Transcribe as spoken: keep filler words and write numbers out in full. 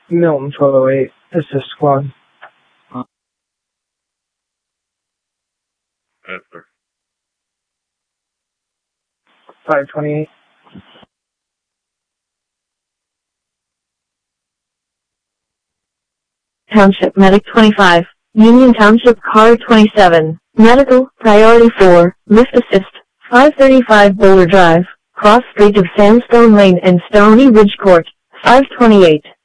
Milton twelve oh eight, assist squad. Answer. five twenty-eight. Township Medic twenty-five, Union Township Car twenty-seven, Medical, Priority four, Lift Assist, five thirty-five Boulder Drive, Cross Street of Sandstone Lane and Stony Ridge Court, five twenty-eight.